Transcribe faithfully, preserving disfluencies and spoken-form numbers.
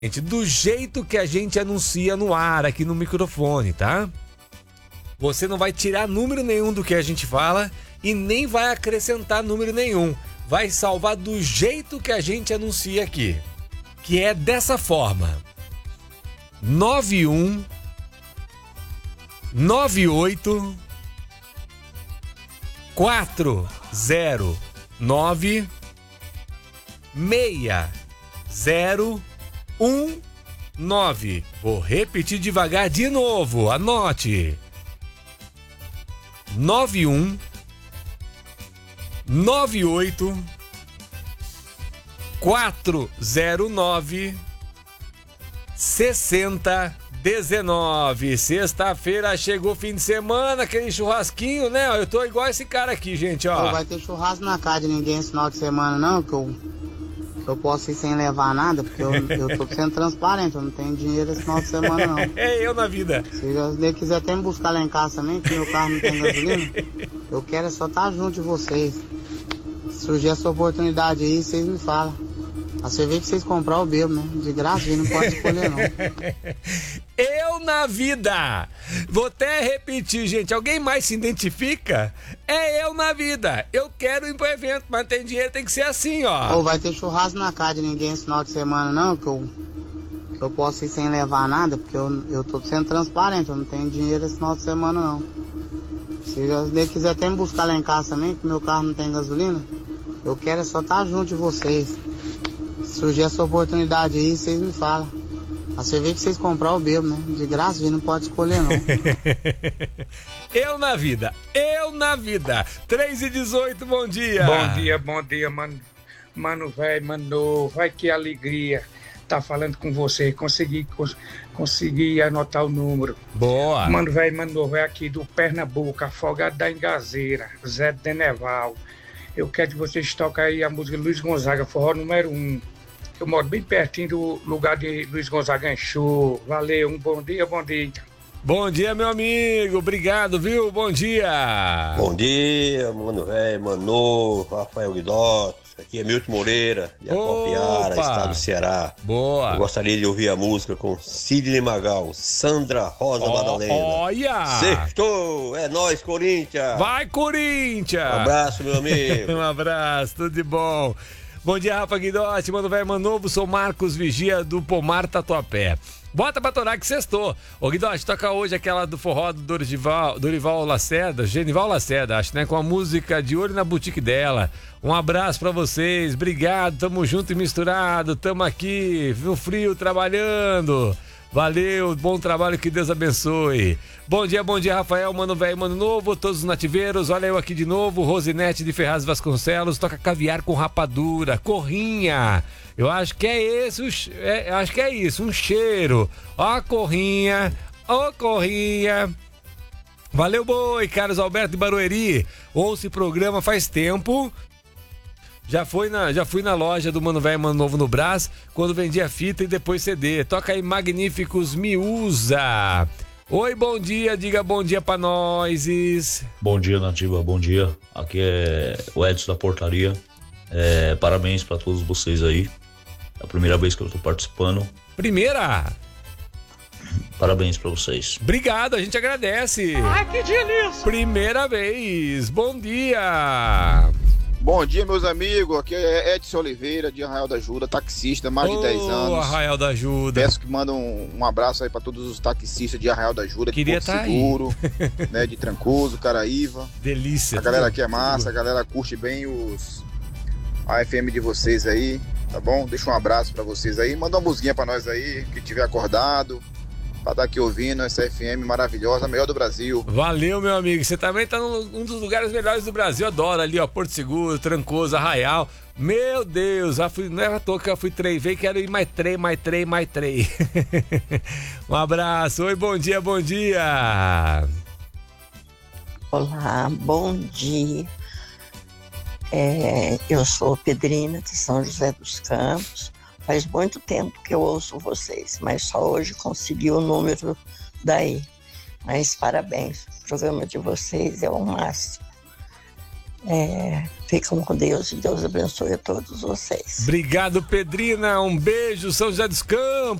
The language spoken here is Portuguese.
do jeito que a gente anuncia no ar, aqui no microfone, tá? Você não vai tirar número nenhum do que a gente fala e nem vai acrescentar número nenhum. Vai salvar do jeito que a gente anuncia aqui, que é dessa forma: nove um nove oito quatro zero nove seis zero um nove. Vou repetir devagar de novo, anote: nove um nove oito quatro zero nove seis zero um nove. Sexta-feira chegou, fim de semana, aquele churrasquinho, né? Eu tô igual esse cara aqui, gente, ó. Não vai ter churrasco na casa de ninguém esse final de semana, não, que eu, que eu posso ir sem levar nada, porque eu, eu tô sendo transparente, eu não tenho dinheiro esse final de semana, não. É eu na vida. Se você quiser até me buscar lá em casa também, que meu carro não tem gasolina, eu quero é só estar junto de vocês. Se surgir essa oportunidade aí, vocês me falam. A cerveja que vocês comprar, eu bebo, né? De graça, a gente não pode escolher, não. Eu na vida. Vou até repetir, gente. Alguém mais se identifica? É eu na vida. Eu quero ir pro evento, mas tem dinheiro, tem que ser assim, ó. Ou vai ter churrasco na casa de ninguém esse final de semana, não, que eu, que eu posso ir sem levar nada, porque eu, eu tô sendo transparente, eu não tenho dinheiro esse final de semana, não. Se você quiser até me buscar lá em casa também, que meu carro não tem gasolina, eu quero é só estar junto de vocês. Se surgir essa oportunidade aí, vocês me falam. A cerveja que vocês comprar, eu bebo, né? De graça, a gente não pode escolher, não. Eu na vida, eu na vida. três e dezoito, bom dia. Bom dia, bom dia, mano. Mano, velho, mano, vai que alegria tá falando com você. Consegui, cons, consegui anotar o número. Boa. Mano, velho, mano, velho, aqui do Pernambuco, Afogado da Engazeira, Zé Deneval. Eu quero que vocês toquem aí a música Luiz Gonzaga, forró número um. Eu moro bem pertinho do lugar de Luiz Gonzaga Show. Valeu, um bom dia, bom dia. Bom dia, meu amigo. Obrigado, viu? Bom dia. Bom dia, mano velho, Mano, Rafael Guidó. Aqui é Milton Moreira, de Acopiara, estado do Ceará. Boa. Eu gostaria de ouvir a música com Sidney Magal, Sandra Rosa oh, Madalena. Olha! Sextou! É nóis, Corinthians! Vai, Corinthians! Um abraço, meu amigo! Um abraço, tudo de bom. Bom dia, Rafa Guidotti, mano velho, mano novo, sou Marcos Vigia do Pomar Tatuapé. Bota pra torar que sextou. Ô Guidotti, toca hoje aquela do forró do Dorival, Dorival Lacerda, Genival Lacerda, acho, né? Com a música De Olho na Boutique dela. Um abraço pra vocês, obrigado, tamo junto e misturado, tamo aqui no frio trabalhando. Valeu, bom trabalho, que Deus abençoe. Bom dia, bom dia, Rafael, mano velho, mano novo, todos os nativeiros, olha eu aqui de novo, Rosinete de Ferraz Vasconcelos, toca caviar com rapadura, corrinha. Eu acho que é esse, é, acho que é isso, um cheiro. Ó a corrinha, ó corrinha. Valeu, boi, Carlos Alberto de Barueri. Ouça o programa faz tempo. Já, foi na, já fui na loja do Mano Velho Mano Novo no Brás, quando vendia fita e depois C D. Toca aí Magníficos Me Usa. Oi, bom dia, diga bom dia pra nós. Bom dia, Nativa, bom dia. Aqui é o Edson da Portaria. É, parabéns pra todos vocês aí. É a primeira vez que eu tô participando. Primeira? Parabéns pra vocês. Obrigado, a gente agradece. Ai, que delícia! Primeira vez, bom dia. Bom dia, meus amigos, aqui é Edson Oliveira, de Arraial da Ajuda, taxista, mais de oh, dez anos. Arraial da Ajuda. Peço que mandem um, um abraço aí pra todos os taxistas de Arraial da Ajuda, Queria de Porto tá Seguro, né, de Trancoso, Caraíva. Delícia. A galera aqui é massa, a galera curte bem os a F M de vocês aí, tá bom? Deixa um abraço pra vocês aí, manda uma musiquinha pra nós aí, que tiver acordado, pra estar aqui ouvindo essa F M maravilhosa, a melhor do Brasil. Valeu, meu amigo. Você também tá num um dos lugares melhores do Brasil. Adoro ali, ó, Porto Seguro, Trancoso, Arraial. Meu Deus, já fui, não é à toa que eu fui três vezes, quero ir mais três, mais três, mais três. Um abraço. Oi, bom dia, bom dia. Olá, bom dia. É, eu sou Pedrina de São José dos Campos. Faz muito tempo que eu ouço vocês, mas só hoje consegui o número daí. Mas parabéns, o programa de vocês é o máximo. É, ficam com Deus e Deus abençoe a todos vocês. Obrigado, Pedrina. Um beijo, São José dos Campos.